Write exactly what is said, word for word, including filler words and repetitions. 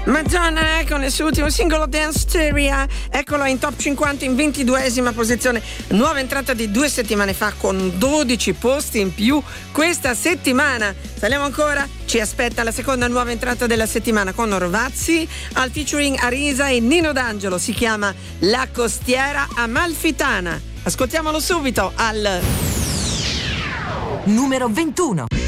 Madonna con il suo ultimo singolo Dance Theory, eccolo in top cinquanta in ventiduesima posizione, nuova entrata di due settimane fa con dodici posti in più questa settimana. Saliamo ancora, ci aspetta la seconda nuova entrata della settimana con Rovazzi al featuring Arisa e Nino D'Angelo, si chiama La Costiera Amalfitana. Ascoltiamolo subito al numero ventuno.